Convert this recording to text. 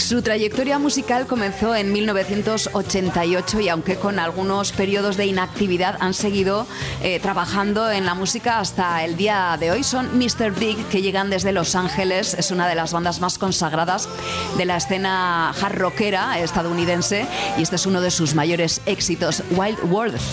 Su trayectoria musical comenzó en 1988 y aunque con algunos periodos de inactividad han seguido trabajando en la música hasta el día de hoy. Son Mr. Big, que llegan desde Los Ángeles. Es una de las bandas más consagradas de la escena hard rockera estadounidense y este es uno de sus mayores éxitos, Wild World.